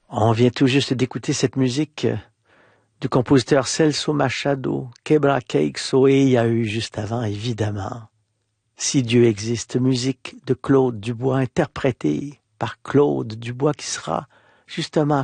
On vient tout juste d'écouter cette musique du compositeur Celso Machado, Quebra Queixo, et il y a eu juste avant, évidemment, Si Dieu existe, musique de Claude Dubois, interprétée par Claude Dubois, qui sera justement